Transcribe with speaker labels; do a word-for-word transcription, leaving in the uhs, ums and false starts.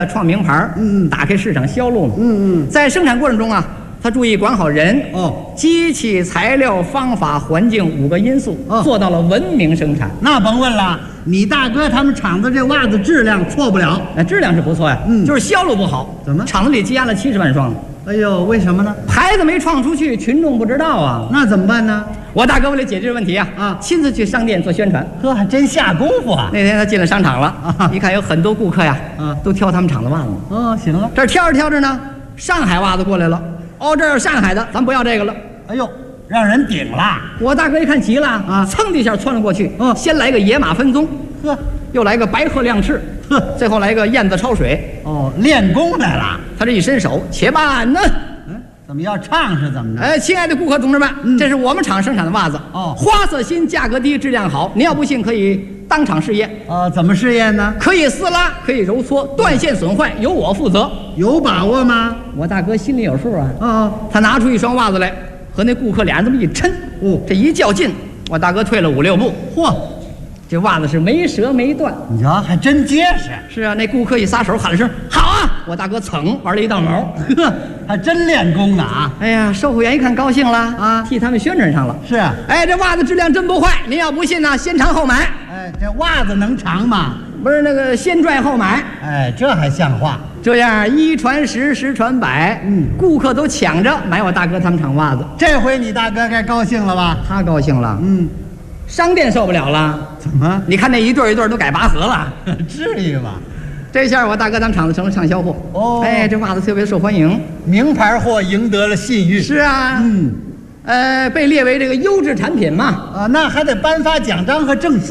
Speaker 1: 创名牌，
Speaker 2: 嗯，
Speaker 1: 打开市场销路嘛，
Speaker 2: 嗯嗯，
Speaker 1: 在生产过程中啊，他注意管好人、
Speaker 2: 哦，
Speaker 1: 机器、材料、方法、环境五个因素，
Speaker 2: 哦
Speaker 1: 做到了文明生产。
Speaker 2: 那甭问了，你大哥他们厂子这袜子质量错不了。
Speaker 1: 哎，质量是不错呀，
Speaker 2: 嗯
Speaker 1: 就是销路不好。
Speaker 2: 怎么
Speaker 1: 厂子里积压了七十万双呢？
Speaker 2: 哎呦，为什么呢？
Speaker 1: 牌子没创出去，群众不知道啊。
Speaker 2: 那怎么办呢？
Speaker 1: 我大哥为了解决这问题啊，
Speaker 2: 啊
Speaker 1: 亲自去商店做宣传。
Speaker 2: 呵，还真下功夫啊！
Speaker 1: 那天他进了商场了，
Speaker 2: 啊
Speaker 1: 一看有很多顾客呀，
Speaker 2: 啊
Speaker 1: 都挑他们厂的袜子。
Speaker 2: 哦，行了。
Speaker 1: 这儿挑着挑着呢，上海袜子过来了。哦，这儿有上海的，咱不要这个了。
Speaker 2: 哎呦，让人顶了。
Speaker 1: 我大哥一看急了
Speaker 2: 啊
Speaker 1: 噌的一下窜了过去。
Speaker 2: 嗯
Speaker 1: 先来个野马分鬃，
Speaker 2: 呵，
Speaker 1: 又来个白鹤亮翅，
Speaker 2: 呵，
Speaker 1: 最后来个燕子抄水。
Speaker 2: 哦，练功来了。
Speaker 1: 他这一伸手，且慢呢。
Speaker 2: 嗯，怎么要唱是怎么着？
Speaker 1: 哎，亲爱的顾客同志们，
Speaker 2: 嗯
Speaker 1: 这是我们厂生产的袜子。
Speaker 2: 哦
Speaker 1: 花色新，价格低，质量好。您要不信，可以当场试验。
Speaker 2: 哦，怎么试验呢？
Speaker 1: 可以撕拉，可以揉搓，断线损坏由我负责。
Speaker 2: 有把握吗？
Speaker 1: 我大哥心里有数啊。
Speaker 2: 哦，
Speaker 1: 他拿出一双袜子来，和那顾客俩人这么一抻，
Speaker 2: 哦
Speaker 1: 这一较劲，我大哥退了五六步。
Speaker 2: 嚯，
Speaker 1: 这袜子是没折没断。
Speaker 2: 你瞧还真结实。
Speaker 1: 是啊，那顾客一撒手喊了声好啊，我大哥噌玩了一道毛。
Speaker 2: 呵，还真练功呢啊！
Speaker 1: 哎呀，售货员一看高兴了
Speaker 2: 啊
Speaker 1: 替他们宣传上了。
Speaker 2: 是啊，
Speaker 1: 哎，这袜子质量真不坏，您要不信呢，先尝后买。
Speaker 2: 哎，这袜子能长吗？
Speaker 1: 不是那个先拽后买，
Speaker 2: 哎，这还像话？
Speaker 1: 这样一传十，十传百，
Speaker 2: 嗯
Speaker 1: 顾客都抢着买我大哥他们厂袜子。
Speaker 2: 这回你大哥该高兴了吧？
Speaker 1: 他高兴了，
Speaker 2: 嗯，
Speaker 1: 商店受不了了。
Speaker 2: 怎么？
Speaker 1: 你看那一对一对都改拔河了，
Speaker 2: 至于吗？
Speaker 1: 这下我大哥他们厂子成了畅销货。
Speaker 2: 哦
Speaker 1: 哎，这袜子特别受欢迎。
Speaker 2: 名牌货赢得了信誉。
Speaker 1: 是啊，
Speaker 2: 嗯，
Speaker 1: 呃，被列为这个优质产品嘛。
Speaker 2: 啊，那还得颁发奖章和证书。